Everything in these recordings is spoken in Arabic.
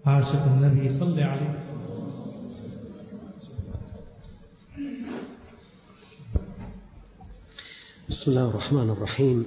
عاشق النبي صل عليه. بسم الله الرحمن الرحيم.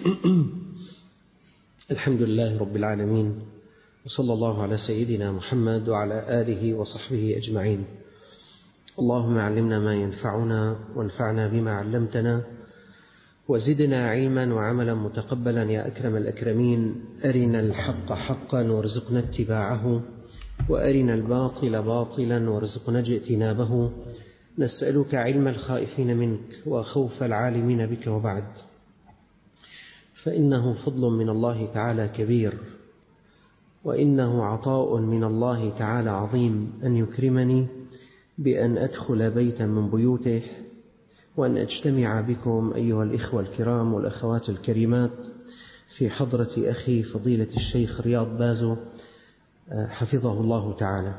الحمد لله رب العالمين، وصلى الله على سيدنا محمد وعلى آله وصحبه أجمعين. اللهم علمنا ما ينفعنا وانفعنا بما علمتنا وزدنا علما وعملا متقبلا يا أكرم الأكرمين. أرنا الحق حقا وارزقنا اتباعه، وأرنا الباطل باطلا وارزقنا اجتنابه. نسألك علم الخائفين منك وخوف العالمين بك، وبعد، فإنه فضل من الله تعالى كبير، وإنه عطاء من الله تعالى عظيم أن يكرمني بأن أدخل بيتا من بيوته، وأن أجتمع بكم أيها الإخوة الكرام والأخوات الكريمات في حضرة أخي فضيلة الشيخ رياض بازو حفظه الله تعالى.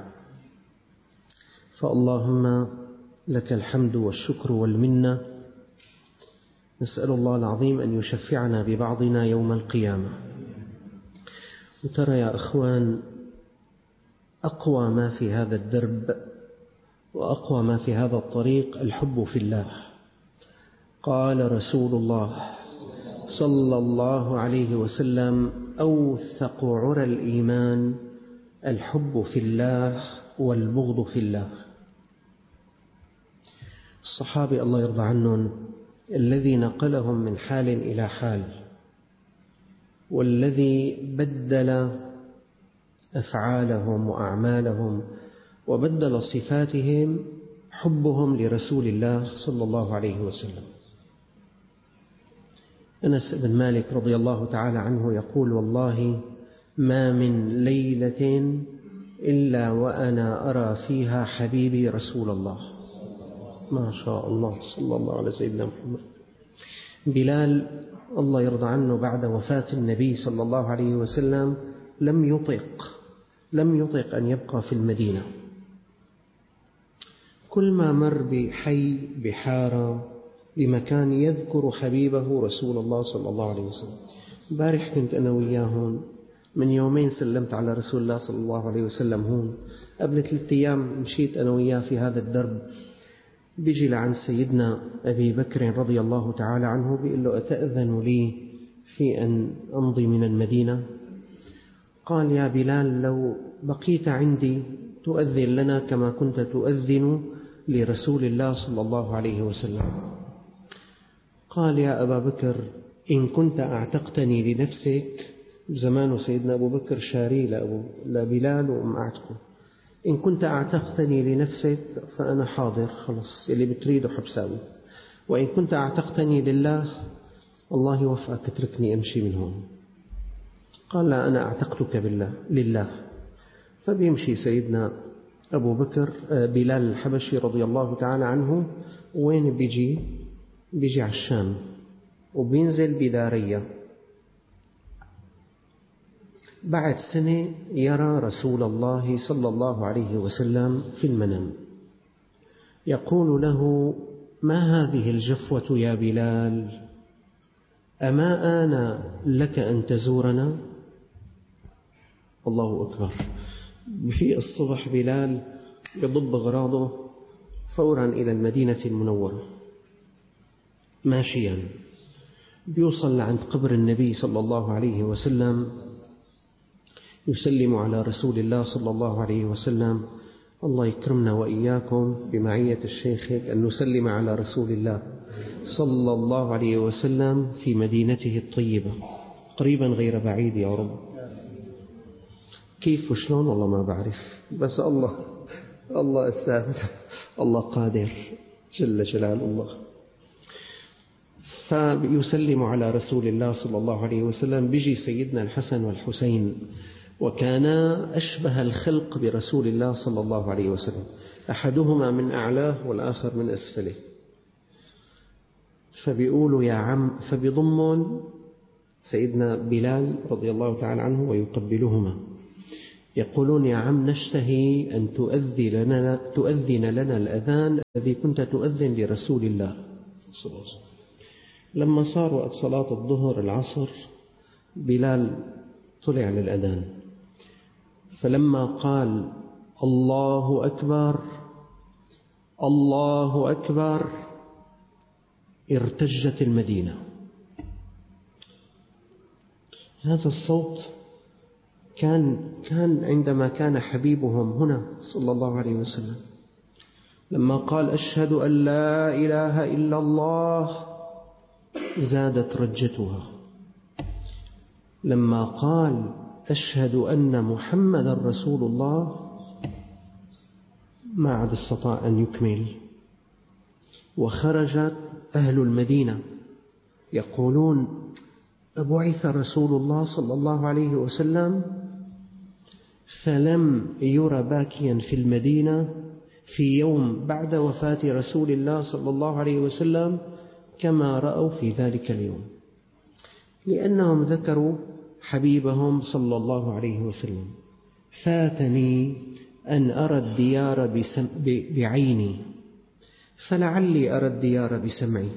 فاللهم لك الحمد والشكر والمنة. نسأل الله العظيم أن يشفعنا ببعضنا يوم القيامة. وترى يا أخوان، أقوى ما في هذا الدرب وأقوى ما في هذا الطريق الحب في الله. قال رسول الله صلى الله عليه وسلم: أوثق عرى الإيمان الحب في الله والبغض في الله. الصحابة الله يرضى عنهم، الذي نقلهم من حال إلى حال، والذي بدل أفعالهم وأعمالهم وبدل صفاتهم، حبهم لرسول الله صلى الله عليه وسلم. أنس بن مالك رضي الله تعالى عنه يقول: والله ما من ليلة إلا وأنا أرى فيها حبيبي رسول الله. ما شاء الله، صلى الله على سيدنا محمد. بلال الله يرضى عنه بعد وفاة النبي صلى الله عليه وسلم لم يطق أن يبقى في المدينة. كل ما مر بحي، بحارة، بمكان، يذكر حبيبه رسول الله صلى الله عليه وسلم. بارح كنت أنا وياهون، من يومين سلمت على رسول الله صلى الله عليه وسلم هون، قبل 3 أيام مشيت أنا وياه في هذا الدرب. بيجي لعن سيدنا أبي بكر رضي الله تعالى عنه، بيقول له: أتأذن لي في أن أمضي من المدينة؟ قال: يا بلال، لو بقيت عندي تؤذن لنا كما كنت تؤذن لرسول الله صلى الله عليه وسلم. قال: يا أبا بكر، إن كنت أعتقتني لنفسك، زمان سيدنا أبو بكر شاري لبلال وأعتقه، إن كنت أعتقتني لنفسك فأنا حاضر، خلص اللي بتريده حبساوي. وإن كنت أعتقتني لله، الله يوفقك، اتركني أمشي من هون. قال: لا، أنا أعتقتك لله. فبيمشي سيدنا أبو بكر، بلال الحبشي رضي الله تعالى عنه، وين بيجي على الشام، وبينزل بدارية. بعد سنة يرى رسول الله صلى الله عليه وسلم في المنام، يقول له: ما هذه الجفوة يا بلال؟ أما آن لك أن تزورنا؟ الله أكبر. في الصبح بلال يضب أغراضه فورا إلى المدينة المنورة ماشيا، بيوصل لعند قبر النبي صلى الله عليه وسلم، يسلم على رسول الله صلى الله عليه وسلم. الله يكرمنا وإياكم بمعية الشيخ أن نسلم على رسول الله صلى الله عليه وسلم في مدينته الطيبة، قريبا غير بعيد يا رب. كيف وشلون والله ما بعرف، بس الله أستاذ، الله قادر جل جلال الله. فيسلم على رسول الله صلى الله عليه وسلم. بيجي سيدنا الحسن والحسين، وكانا أشبه الخلق برسول الله صلى الله عليه وسلم، أحدهما من أعلاه والآخر من أسفله. فبيقولوا: يا عم، فبيضمون سيدنا بلال رضي الله تعالى عنه ويقبلهما، يقولون: يا عم، نشتهي أن تؤذن لنا الأذان الذي كنت تؤذن لرسول الله صلى الله عليه وسلم. لما صار وقت صلاة الظهر العصر، بلال طلع للأذان، فلما قال الله أكبر الله أكبر ارتجت المدينة. هذا الصوت كان عندما كان حبيبهم هنا صلى الله عليه وسلم لما قال أشهد أن لا إله إلا الله زادت رجتها. لما قال أشهد أن محمد رسول الله ما عاد استطاع أن يكمل، وخرجت أهل المدينة يقولون بعث رسول الله صلى الله عليه وسلم فلم ير باكيا في المدينة في يوم بعد وفاة رسول الله صلى الله عليه وسلم كما رأوا في ذلك اليوم، لأنهم ذكروا حبيبهم صلى الله عليه وسلم. فاتني أن أرى الديار بعيني فلعلي أرى الديار بسمعي.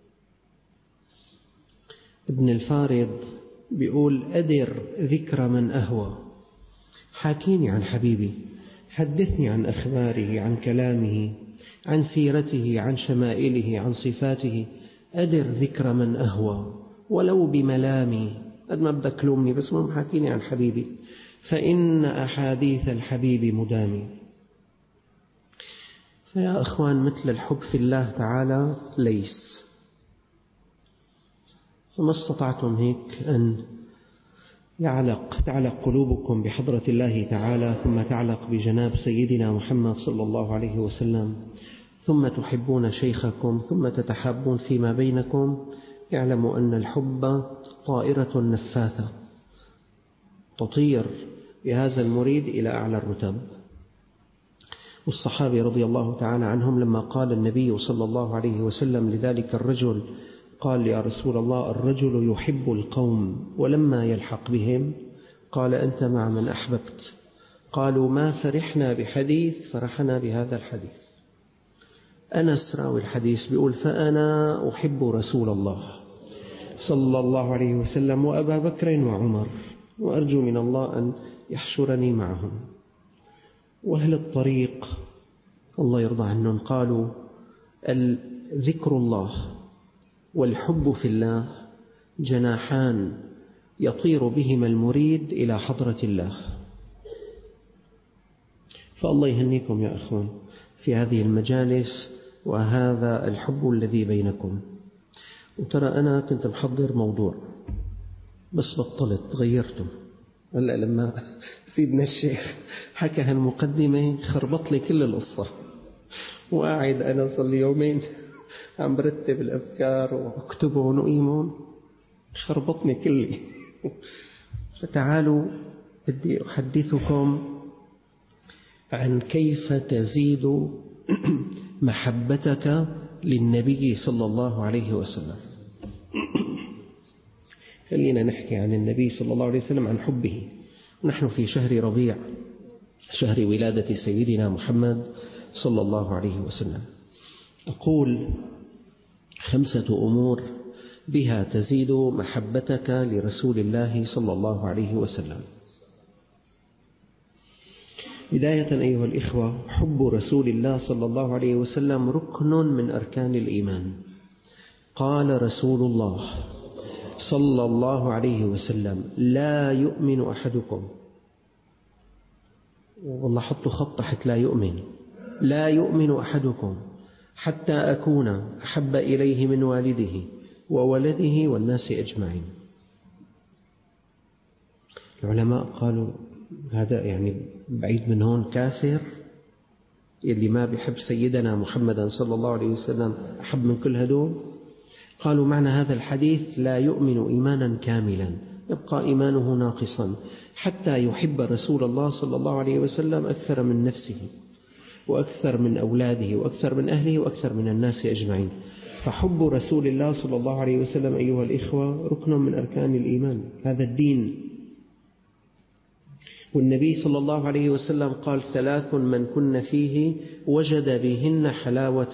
ابن الفارض بيقول أدر ذكر من أهوى، حاكيني عن حبيبي، حدثني عن أخباره، عن كلامه، عن سيرته، عن شمائله، عن صفاته. أدر ذكر من أهوى ولو بملامي، قد ما بدك لومني بس ما حاكيني عن حبيبي، فإن أحاديث الحبيب مدامي. فيا أخوان مثل الحب في الله تعالى ليس، فما استطعتم هيك أن تعلق قلوبكم بحضرة الله تعالى، ثم تعلق بجناب سيدنا محمد صلى الله عليه وسلم، ثم تحبون شيخكم، ثم تتحابون فيما بينكم. اعلموا أن الحب طائرة نفاثة تطير بهذا المريد إلى أعلى الرتب. والصحابة رضي الله تعالى عنهم لما قال النبي صلى الله عليه وسلم لذلك الرجل، قال يا رسول الله الرجل يحب القوم ولما يلحق بهم قال أنت مع من أحببت. قالوا ما فرحنا بحديث فرحنا بهذا الحديث. أنس راوي الحديث بيقول فأنا أحب رسول الله صلى الله عليه وسلم وأبا بكر وعمر، وأرجو من الله أن يحشرني معهم. وأهل الطريق الله يرضى عنهم قالوا ذكر الله والحب في الله جناحان يطير بهما المريد إلى حضرة الله. فالله يهنيكم يا أخوان في هذه المجالس وهذا الحب الذي بينكم. وترى أنا كنت محضر موضوع بس بطلت غيرته. هلأ لما سيدنا الشيخ حكى هالمقدمة خربط لي كل القصة، وقاعد أنا صار لي يومين عم برتب الأفكار وأكتبهم وقيمهم، خربطني كلي. فتعالوا بدي أحدثكم عن كيف تزيد محبتك للنبي صلى الله عليه وسلم. خلينا نحكي عن النبي صلى الله عليه وسلم، عن حبه. نحن في شهر ربيع، شهر ولادة سيدنا محمد صلى الله عليه وسلم. أقول 5 أمور بها تزيد محبتك لرسول الله صلى الله عليه وسلم. بداية أيها الإخوة، حب رسول الله صلى الله عليه وسلم ركن من أركان الإيمان. قال رسول الله صلى الله عليه وسلم لا يؤمن أحدكم، والله حطوا خط تحت لا يؤمن، لا يؤمن أحدكم حتى أكون أحب إليه من والده وولده والناس أجمعين. العلماء قالوا هذا يعني بعيد من هون كافر، اللي ما بيحب سيدنا محمد صلى الله عليه وسلم أحب من كل هدول. قالوا معنى هذا الحديث لا يؤمن إيمانا كاملا، يبقى إيمانه ناقصا حتى يحب رسول الله صلى الله عليه وسلم أكثر من نفسه وأكثر من أولاده وأكثر من أهله وأكثر من الناس أجمعين. فحب رسول الله صلى الله عليه وسلم أيها الإخوة ركن من أركان الإيمان، هذا الدين. والنبي صلى الله عليه وسلم قال 3 من كن فيه وجد بهن حلاوة